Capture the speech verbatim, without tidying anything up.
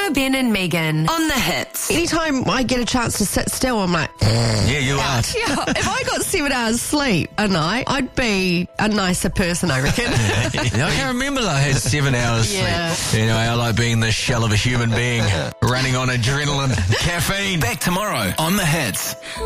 Jono, Ben and Megan on The Hits. Anytime I get a chance to sit still, I'm like, Yeah, you are. yeah, if I got seven hours sleep a night, I'd be a nicer person, I reckon. I can't remember that I had seven hours Yeah. sleep. Anyway, I like being the shell of a human being, running on adrenaline, caffeine. Back tomorrow on The Hits.